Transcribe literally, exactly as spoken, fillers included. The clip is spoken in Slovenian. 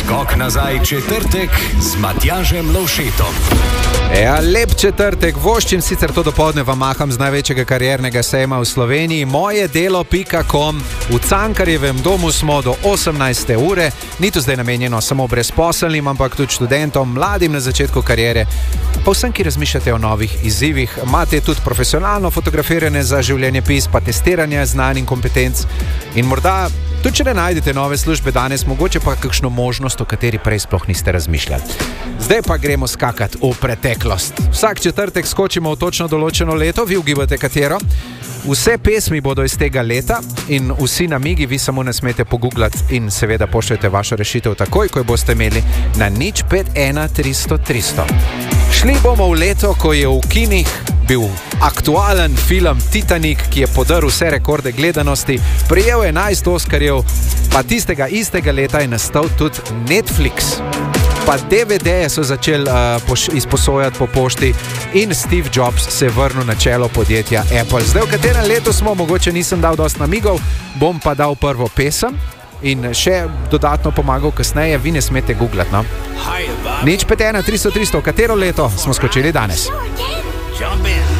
Skok nazaj četrtek z Matjažem Lovšetom. Ja, lep četrtek, voščim sicer to dopoldne vam maham z največjega kariernega sejma v Sloveniji, moje delo pika com. V Cankarjevem domu smo do osemnajste ure, ni to zdaj namenjeno samo brezposelnim, ampak tudi študentom, mladim na začetku kariere, pa vsem, ki razmišljate o novih izzivih. Imate tudi profesionalno fotografiranje za življenjepis, pa testiranje znanj in kompetenc in morda tudi če ne najdete nove službe danes, mogoče pa kakšno možnost, o kateri prej sploh niste razmišljali. Zdaj pa gremo skakati v preteklost. Vsak četrtek skočimo v točno določeno leto, vi ugibate katero. Vse pesmi bodo iz tega leta in vsi namigi vi samo ne smete pogooglati in seveda pošljete vašo rešitev takoj, ko jo boste imeli na nič pet ena tristo tristo. Šli bomo v leto, ko je v kinih bil aktualen film Titanic, ki je podrl vse rekorde gledanosti, prejel enajst Oskarjev, pa tistega istega leta je nastal tudi Netflix. Pa D V D-je so začeli uh, poš- izposojati po pošti in Steve Jobs se je vrnil na čelo podjetja Apple. Zdaj, v katerem letu smo, mogoče nisem dal dosti namigov, bom pa dal prvo pesem in še dodatno pomagal kasneje, vi ne smete googlati, no? nič pet ena tristo tristo, v katero leto smo skočili danes? Jump in.